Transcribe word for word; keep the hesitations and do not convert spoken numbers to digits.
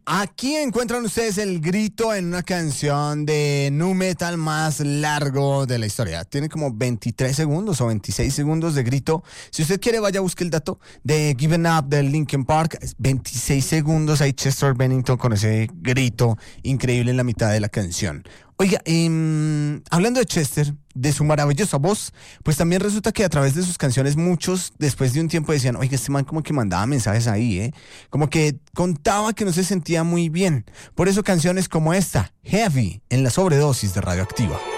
Aquí encuentran ustedes el grito en una canción de nu metal más largo de la historia. Tiene como veintitrés segundos o veintiséis segundos de grito. Si usted quiere, vaya a buscar el dato de Given Up de Linkin Park. Es veintiséis segundos ahí Chester Bennington con ese grito increíble en la mitad de la canción. Oiga, eh, hablando de Chester, de su maravillosa voz, pues también resulta que a través de sus canciones muchos después de un tiempo decían, oiga, este man como que mandaba mensajes ahí, ¿eh? Como que contaba que no se sentía muy bien. Por eso canciones como esta, Heavy, en la sobredosis de Radioactiva.